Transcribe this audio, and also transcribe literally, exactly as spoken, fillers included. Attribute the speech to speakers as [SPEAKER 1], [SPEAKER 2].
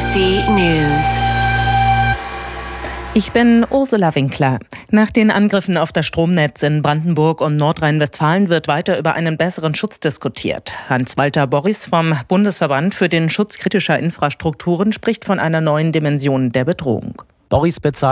[SPEAKER 1] C News.
[SPEAKER 2] Ich bin Ursula Winkler. Nach den Angriffen auf das Stromnetz in Brandenburg und Nordrhein-Westfalen wird weiter über einen besseren Schutz diskutiert. Hans-Walter Borries vom Bundesverband für den Schutz kritischer Infrastrukturen spricht von einer neuen Dimension der Bedrohung.
[SPEAKER 3] Borries bezahlt